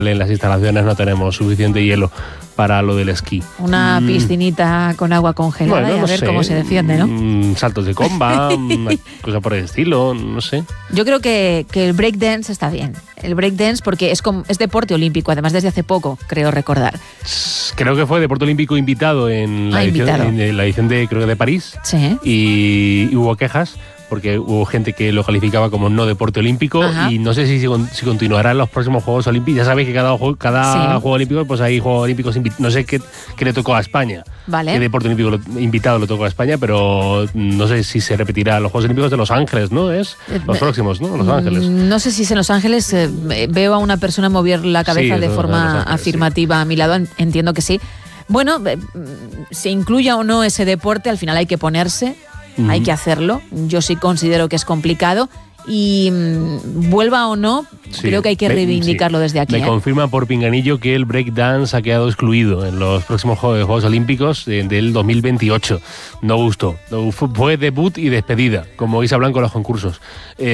en las instalaciones no tenemos suficiente hielo para lo del esquí. Una piscinita con agua congelada, bueno, y a ver cómo se defiende, ¿no? Saltos de comba, una cosa por el estilo, no sé. Yo creo que el breakdance está bien. El breakdance porque es deporte olímpico, además desde hace poco, creo recordar. Creo que fue deporte olímpico invitado en la edición de, creo que de París. Sí. Y hubo quejas porque hubo gente que lo calificaba como no deporte olímpico. Ajá. Y no sé si continuará en los próximos Juegos Olímpicos. Ya sabéis que cada Juego Olímpico, pues hay Juegos Olímpicos no sé qué le tocó a España. Vale. Qué deporte olímpico invitado le tocó a España, pero no sé si se repetirá los Juegos Olímpicos de Los Ángeles, ¿no? Es los próximos, ¿no? Los Ángeles. No sé si es en Los Ángeles. Veo a una persona mover la cabeza de forma afirmativa a mi lado. Entiendo que sí. Bueno, se incluya o no ese deporte, al final hay que ponerse. Hay que hacerlo. Yo sí considero que es complicado. Y vuelva o no, creo que hay que reivindicarlo desde aquí. Me confirma por pinganillo que el breakdance ha quedado excluido en los próximos Juegos Olímpicos del 2028. No gustó. Fue debut y despedida, como Isa Blanco en los concursos.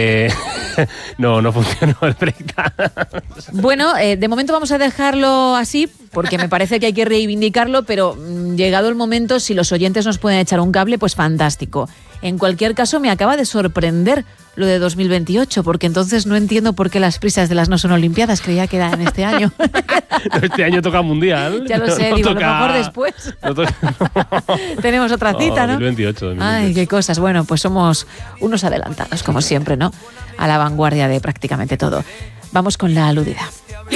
No funcionó el breakdance. Bueno, de momento vamos a dejarlo así, porque me parece que hay que reivindicarlo, pero llegado el momento, si los oyentes nos pueden echar un cable, pues fantástico. En cualquier caso, me acaba de sorprender lo de 2028, porque entonces no entiendo por qué las prisas de las no son olimpiadas, creía que era en este año. Este año toca mundial. Ya lo sé, digo, toca... a lo mejor después. Tenemos otra cita, ¿no? 2028. Ay, qué cosas. Bueno, pues somos unos adelantados, como siempre, ¿no? A la vanguardia de prácticamente todo. Vamos con la aludida.